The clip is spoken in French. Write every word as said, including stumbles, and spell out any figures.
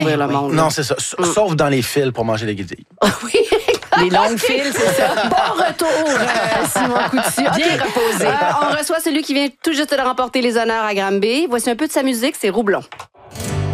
ouvrir le monde. Non, c'est ça. S- Mm. Sauf dans les fils pour manger des guédilles. Oui. Les longues files, c'est ça. Bon retour, euh, Simon Coutu. OK. Bien reposé. Euh, on reçoit celui qui vient tout juste de remporter les honneurs à Granby. Voici un peu de sa musique, c'est Roublon.